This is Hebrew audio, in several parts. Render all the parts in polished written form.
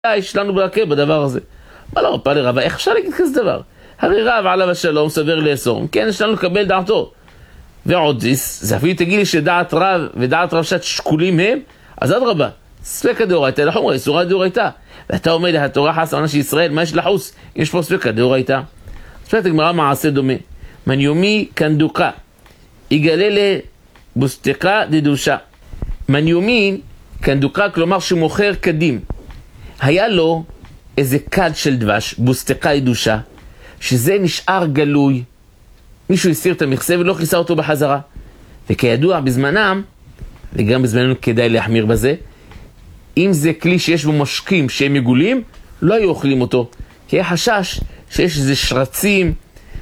יש לנו להקל בדבר הזה. מה לא רפא לרבה, איך אפשר להגיד כזה דבר? הרי רב עליו השלום סבר לאסור, כן, יש לנו לקבל דעתו. ועוד זה אפילו תגיד לי שדעת רב ודעת רב שאת שקולים הם, אז עד רבה, ספקא דאורייתא לחומרא, איסורא דאורייתא. ואתה אומר לה, התורה חסה עונה של ישראל, מה יש לחוס? יש פה ספקא דאורייתא. ספקא הגמרא מעשה דומה. מניומי קנדוקה, יגלה לבוסתקה דדושה. מניומי קנדוקה, כלומר שמוכר קדים. היה לו איזה כד של דבש, בוסתקה דדושה, שזה נשאר גלוי. מישהו הסיר את המכסה ולא כיסה אותו בחזרה. וכידוע בזמנם, וגם בזמננו כדאי להחמיר בזה, אם זה כלי שיש בו משקים שהם מגולים, לא היו אוכלים אותו. כי היה חשש שיש איזה שרצים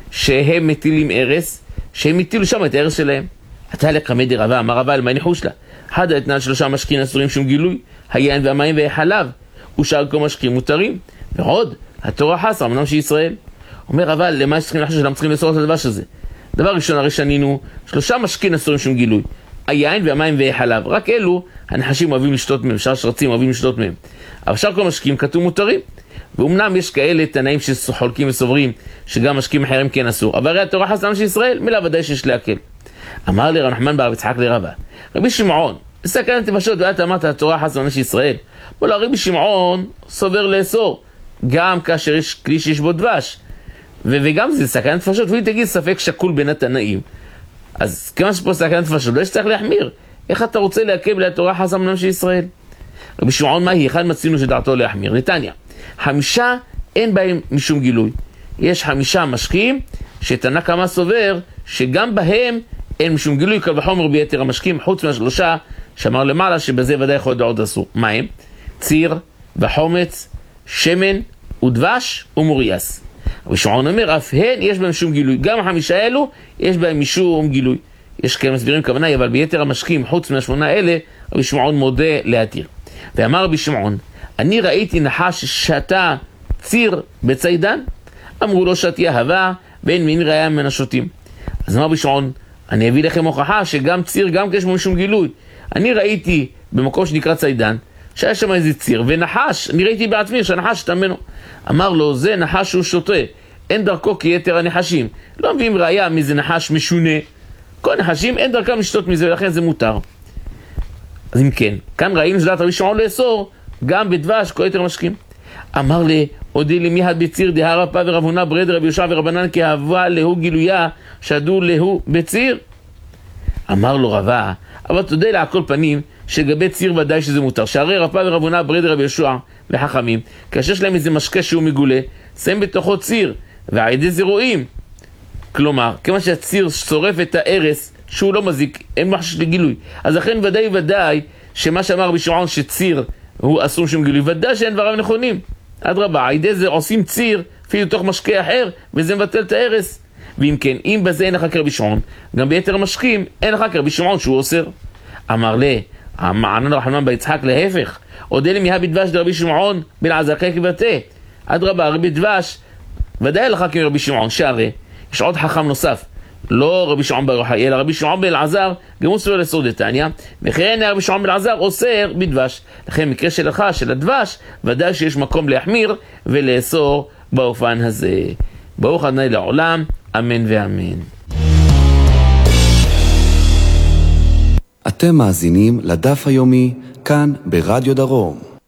שהם מטילים ארס, שהם הטילו שם את הארס שלהם. אתה לקמא דרבה, אמר רבה, מה ניחוש לה? אחד האתנן 3 משקים אסורים שום גילוי, היין והמים והחלב, ושאר כל משקים מותרים. ועוד, התורה חסה אמנם של ישראל. אומר אבל, למה שצריכים לחשוב שלמה צריכים לאסור את הדבש הזה? דבר ראשון, הרי שנינו 3 משקים אסורים שום גילוי, היין והמים והחלב. רק אלו, הנחשים אוהבים לשתות מהם, שאר שרצים אוהבים לשתות מהם. אבל שאר כל משקים כתוב מותרים. ואומנם יש כאלה תנאים שחולקים וסוברים, שגם משקים אחרים כן אסור. אבל הרי התורה חסה של ישראל, מלה ודאי שיש להקל. אמר לי רב נחמן בר יצחק לרבה, רבי שמעון, סכנת נפשות, ואת אמרת התורה חסה של ישראל. בוא, רבי שמעון סובר לאסור, גם כאשר יש כלי שיש בו דבש. וגם זה סכנת נפשות, והיא תגיד ספק שקול בין התנאים. אז כמה שפה סכנת נפשות, לא יש צריך להחמיר. איך אתה רוצה להקל לתורה חסה של ישראל? רבי שמעון מהי? אחד מצינו שדעתו להחמיר. נתניה, 5 אין בהם משום גילוי. יש 5 משקים שתנא קמא סובר שגם בהם אין משום גילוי, קל וחומר ביתר המשקים, חוץ מה3 שאמר למעלה שבזה ודאי יכול להיות עוד אסור. מה הם? ציר וחומץ, שמן ודבש ומורייס. רבי שמעון אומר, אף הן יש בהם שום גילוי. גם 5 האלו יש בהם משום גילוי. יש כאלה מסבירים כוונה, אבל ביתר המשקים, חוץ מה8 האלה, רבי שמעון מודה להתיר. ואמר רבי שמעון, אני ראיתי נחש שתה ציר בצידן, אמרו לו שתיה הווה, ואין מין ראיה מן השוטים. אז אמר רבי שמעון, אני אביא לכם הוכחה שגם ציר, גם יש בו משום גילוי. אני ראיתי במקום שנקרא צידן, שהיה שם איזה ציר, ונחש, אני ראיתי בעצמי שהנחש שתה ממנו. אמר לו, זה נחש שהוא שותה, אין דרכו כיתר הנחשים. לא מביאים ראיה מזה נחש משונה. כל נחשים אין דרכם לשתות מזה, ולכן זה מותר. אז אם כן, כאן ראינו שדעת רבי שמעון לאסור, גם בדבש, כל יתר משקים. אמר לי, הודי לי מיד בציר דהה רפא ורב הונא ברד רבי יהושע ורבנן כאהבה להו גילויה, שדו להו בציר. אמר לו רבה, אבל תודה לה כל פנים, שגבי ציר ודאי שזה מותר. שהרי רפא ורב הונא ברד רבי יהושע וחכמים, כאשר יש להם איזה משקה שהוא מגולה, שמים בתוכו ציר, והעדי זה רואים. כלומר, כמה שהציר שורף את הארס, שהוא לא מזיק, אין מחשש לגילוי. אז לכן ודאי שמה שאמר רבי שמעון שציר הוא אסור שום גילוי, ודאי שאין דבריו נכונים. אדרבה, העדי זה עושים ציר, אפילו תוך משקה אחר, וזה מבטל את הארס. ואם כן, אם בזה אין לך כרבי שמעון, גם ביתר המשקים אין לך כרבי שמעון שהוא אוסר. אמר לי, ענן רבי חנן בר יצחק להפך, הודה לי מיהא בדבש דרבי שמעון בן עזקאי כבתה. אדרבה, רבי דבש, ודאי לך כרבי שמעון, שהרי יש עוד חכם נוסף, לא רבי שמעון בר יוחאי, אלא רבי שמעון בן אלעזר, גם הוא סובר לאסור דתניא, וכן רבי שמעון בן אלעזר אוסר בדבש. לכן מקרה שלך, של הדבש, ודאי שיש מקום להחמיר ולאסור באופן הזה. ברוך ה' לעולם, אמן ואמן. אתם מאזינים לדף היומי כאן ברדיו דרום.